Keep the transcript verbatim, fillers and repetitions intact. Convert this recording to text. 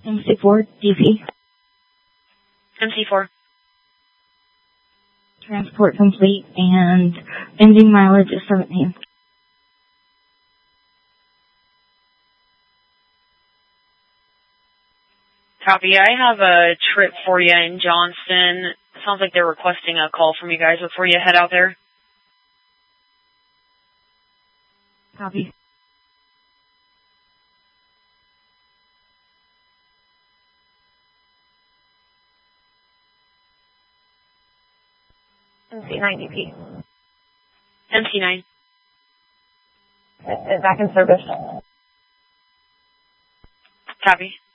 M C four, D P. M C four. Transport complete and ending mileage is seventeen. Copy. I have a trip for you in Johnston. Sounds like they're requesting a call from you guys before you head out there. Copy. M C nine D P. M C nine. Back in service. Copy.